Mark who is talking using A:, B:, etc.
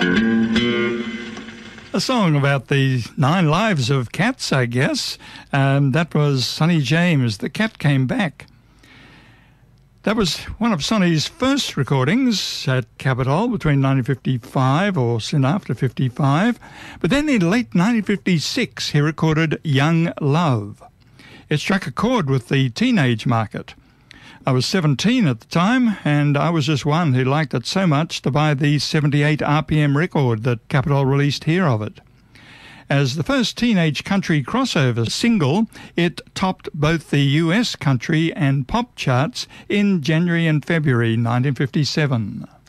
A: A song about the 9 lives of cats, I guess. That was Sonny James, The Cat Came Back. That was one of Sonny's first recordings at Capitol between 1955 or soon after 55. But then in late 1956, he recorded Young Love. It struck a chord with the teenage market. I was 17 at the time, and I was just one who liked it so much to buy the 78 RPM record that Capitol released here of it. As the first teenage country crossover single, it topped both the US country and pop charts in January and February 1957.